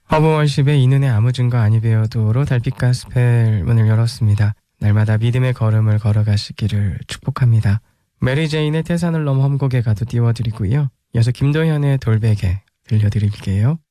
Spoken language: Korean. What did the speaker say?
허브월십의 이눈에 아무 증거 아니 배워도로 달빛 가스펠 문을 열었습니다. 날마다 믿음의 걸음을 걸어가시기를 축복합니다. 메리 제인의 태산을 넘어 험곡에 가도 띄워드리고요. 이어서 김도현의 돌베개 들려드릴게요.